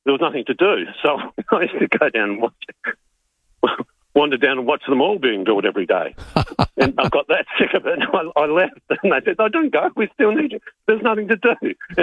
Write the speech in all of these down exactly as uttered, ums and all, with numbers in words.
there was nothing to do. So I used to go down and watch, wander down and watch them all being built every day. And I got that sick of it. I, I left, and they said, "No, don't go. We still need you. There's nothing to do."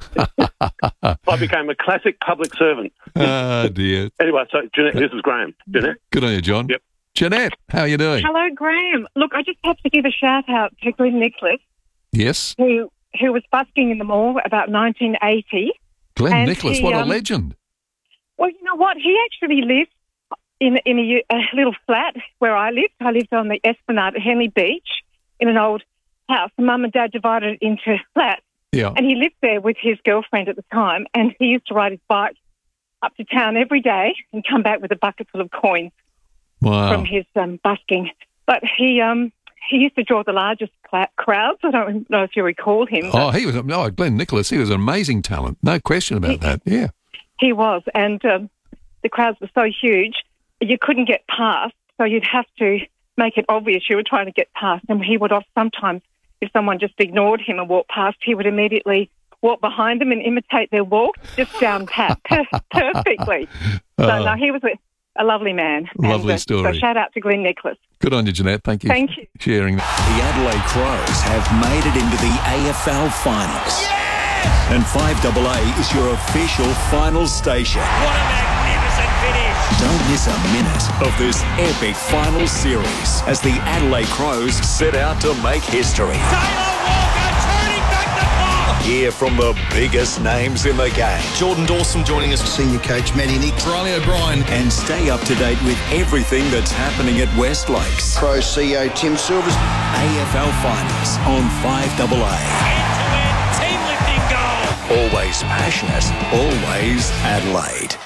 I became a classic public servant. Oh, dear. Anyway, so Jeanette, this is Graham. Jeanette? Good on you, John. Yep. Jeanette, how are you doing? Hello, Graham. Look, I just have to give a shout-out to Glenn Nicholas, Yes. who who was busking in the mall about nineteen eighty. Glenn And Nicholas, he, what a um, legend. Well, you know what? He actually lived in in a, a little flat where I lived. I lived on the Esplanade at Henley Beach in an old house. Mum and Dad divided it into flats. Yeah. And he lived there with his girlfriend at the time, and he used to ride his bike up to town every day and come back with a bucket full of coins Wow. from his um, busking. But he um, he used to draw the largest cl- crowds. I don't know if you recall him. Oh, he was, no, Glenn Nicholas, he was an amazing talent. No question about He- that. Yeah. He was, and um, the crowds were so huge, you couldn't get past, so you'd have to make it obvious you were trying to get past. And he would off sometimes, if someone just ignored him and walked past, he would immediately walk behind them and imitate their walk, just down pat, per- perfectly. So, Oh. no, he was a, a lovely man. Lovely and, uh, story. So, shout out to Glenn Nicholas. Good on you, Jeanette. Thank you Thank for you. sharing that. The Adelaide Crows have made it into the A F L Finals. Yes! And five A A is your official finals station. What a magnificent finish! Don't miss a minute of this epic finals series as the Adelaide Crows set out to make history. Taylor Walker turning back the clock! Hear from the biggest names in the game. Jordan Dawson joining us. Senior coach Matty Nick. Riley O'Brien. And stay up to date with everything that's happening at West Lakes. Pro C E O Tim Silvers. A F L Finals on five A A. End-to-end team lifting goal! Always passionate, always Adelaide.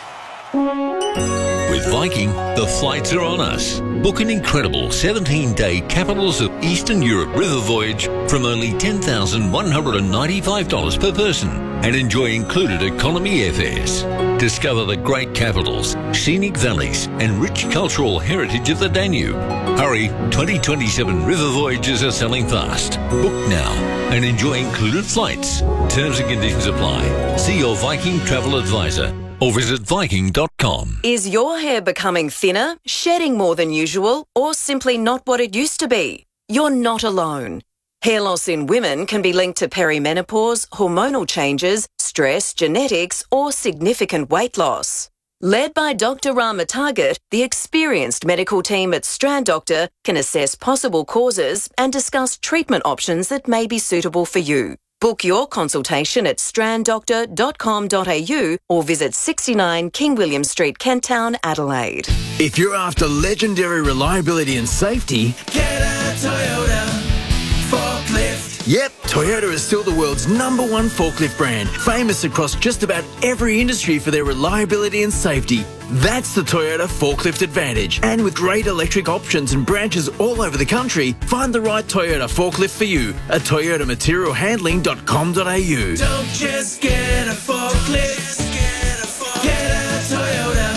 With Viking, the flights are on us. Book an incredible seventeen-day Capitals of Eastern Europe river voyage from only ten thousand one hundred ninety-five dollars per person and enjoy included economy airfares. Discover the great capitals, scenic valleys and rich cultural heritage of the Danube. Hurry, twenty twenty-seven river voyages are selling fast. Book now and enjoy included flights. Terms and conditions apply. See your Viking travel advisor or visit viking dot com. Is your hair becoming thinner, shedding more than usual, or simply not what it used to be? You're not alone. Hair loss in women can be linked to perimenopause, hormonal changes, stress, genetics, or significant weight loss. Led by Doctor Rama Target, the experienced medical team at Strand Doctor can assess possible causes and discuss treatment options that may be suitable for you. Book your consultation at strand doctor dot com dot a u or visit sixty-nine King William Street, Kent Town, Adelaide. If you're after legendary reliability and safety, Get a Toyota forklift! yep, Toyota is still the world's number one forklift brand, famous across just about every industry for their reliability and safety. That's the Toyota Forklift Advantage. And with great electric options and branches all over the country, find the right Toyota forklift for you at toyota material handling dot com dot a u. Don't just get a forklift, get a Toyota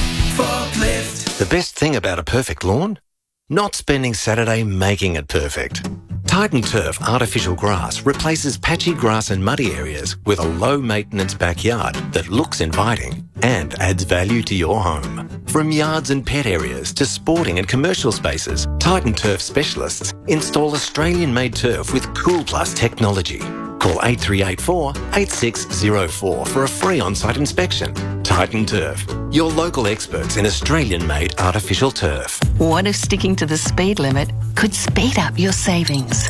forklift. The best thing about a perfect lawn? Not spending Saturday making it perfect. Titan Turf artificial grass replaces patchy grass and muddy areas with a low-maintenance backyard that looks inviting and adds value to your home. From yards and pet areas to sporting and commercial spaces, Titan Turf specialists install Australian-made turf with Cool Plus technology. Call eight three eight four, eight six zero four for a free on-site inspection. Titan Turf, your local experts in Australian-made artificial turf. What if sticking to the speed limit could speed up your savings?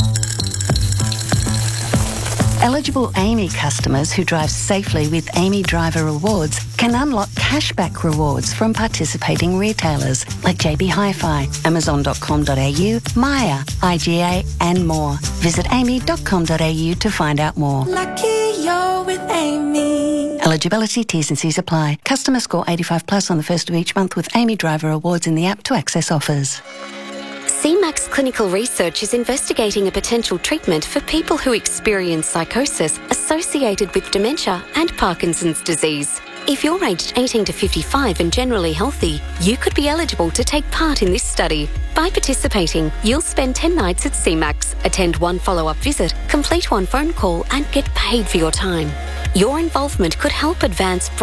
Eligible Amy customers who drive safely with Amy Driver Rewards can unlock cashback rewards from participating retailers like J B Hi-Fi, amazon dot com dot a u, Maya, I G A and more. Visit amy dot com dot a u to find out more. Lucky you're with Amy. Eligibility, T's and C's apply. Customer score eighty-five plus on the first of each month with Amy Driver Rewards in the app to access offers. C MAX Clinical Research is investigating a potential treatment for people who experience psychosis associated with dementia and Parkinson's disease. If you're aged eighteen to fifty-five and generally healthy, you could be eligible to take part in this study. By participating, you'll spend ten nights at C MAX, attend one follow-up visit, complete one phone call and get paid for your time. Your involvement could help advance